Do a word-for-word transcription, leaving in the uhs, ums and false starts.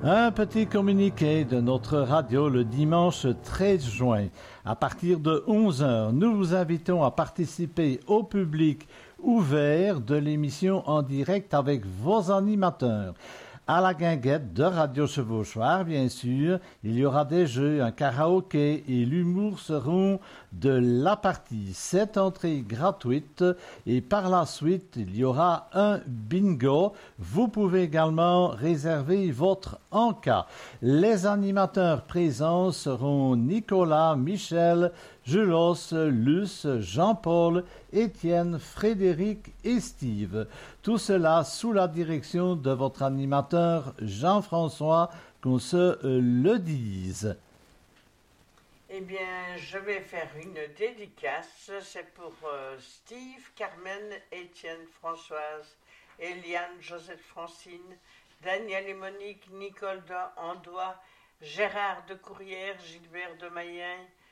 Un petit communiqué de notre radio le dimanche treize juin. À partir de onze heures, nous vous invitons à participer au public ouvert de l'émission en direct avec vos animateurs. À la guinguette de Radio Chevauchoir, bien sûr, il y aura des jeux, un karaoké et l'humour seront de la partie. Cette entrée gratuite et par la suite, il y aura un bingo. Vous pouvez également réserver votre encas. Les animateurs présents seront Nicolas, Michel, Julos, Luce, Jean-Paul, Étienne, Frédéric et Steve. Tout cela sous la direction de votre animateur Jean-François, qu'on se le dise. Eh bien, je vais faire une dédicace. C'est pour euh, Steve, Carmen, Étienne, Françoise, Eliane, Josette, Francine, Daniel et Monique, Nicole de Andois, Gérard de Courrières, Gilbert de Mayen,